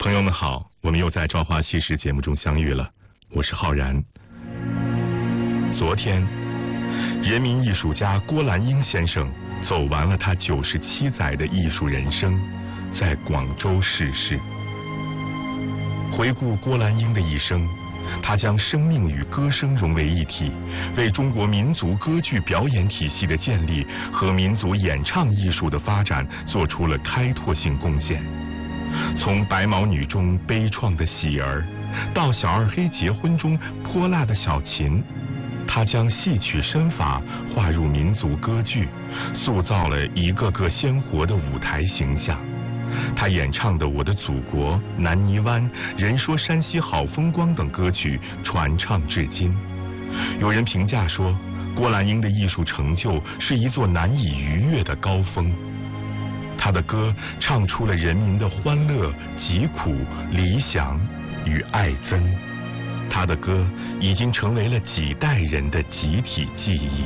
朋友们好，我们又在《朝花夕拾》节目中相遇了，我是浩然。昨天，人民艺术家郭兰英先生走完了他97载的艺术人生，在广州逝世。回顾郭兰英的一生，他将生命与歌声融为一体，为中国民族歌剧表演体系的建立和民族演唱艺术的发展做出了开拓性贡献。从白毛女中悲怆的喜儿，到小二黑结婚中泼辣的小琴，他将戏曲身法划入民族歌剧，塑造了一个个鲜活的舞台形象。他演唱的《我的祖国》《南泥湾》《人说山西好风光》等歌曲传唱至今。有人评价说，郭兰英的艺术成就是一座难以逾越的高峰。他的歌唱出了人民的欢乐、疾苦、理想与爱憎。他的歌已经成为了几代人的集体记忆。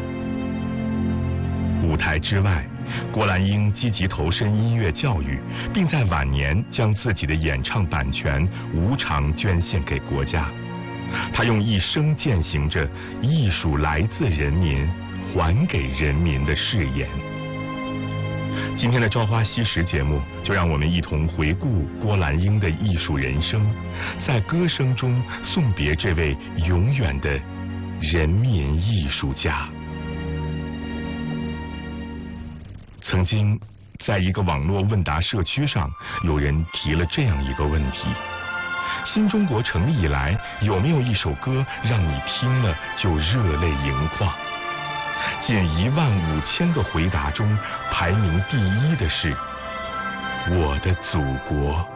舞台之外，郭兰英积极投身音乐教育，并在晚年将自己的演唱版权无偿捐献给国家。他用一生践行着艺术来自人民，还给人民的誓言。今天的《朝花夕拾》节目，就让我们一同回顾郭兰英的艺术人生，在歌声中送别这位永远的人民艺术家。曾经，在一个网络问答社区上，有人提了这样一个问题：新中国成立以来，有没有一首歌让你听了就热泪盈眶？近15000个回答中，排名第一的是《我的祖国》。